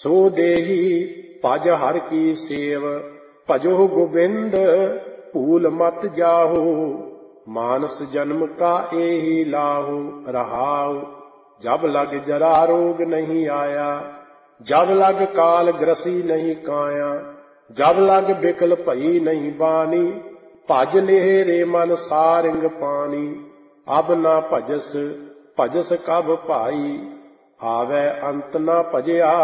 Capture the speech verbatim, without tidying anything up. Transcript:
ਸੋ ਦੇਹੀ ਭਜ ਹਰ ਕੀ ਸੇਵ, ਭਜੋ ਗੋਬਿੰਦ ਭੂਲ ਮਤ ਜਾਹੋ। ਮਾਨਸ ਜਨਮ ਕਾ ਏਹੀ ਲਾਹੋ, ਰਹਾਉ ਜਬ ਲਗ ਜਰਾ ਰੋਗ ਨਹੀਂ ਆਇਆ, ਜਬ ਲਗ ਕਾਲ ਗ੍ਰਸੀ ਨਹੀਂ ਕਾਇਆ, ਜਬ ਲਗ ਬਿਕਲ ਭਈ ਨਹੀਂ ਬਾਣੀ, ਭਜ ਲੇਹ ਰੇ ਮਨ ਸਾਰਿੰਗ ਪਾਣੀ। ਅਬ ਨਾ ਭਜਸ ਭਜਸ ਕਬ ਭਾਈ, ਆਵੈ ਅੰਤ ਨਾ ਭਜਿਆ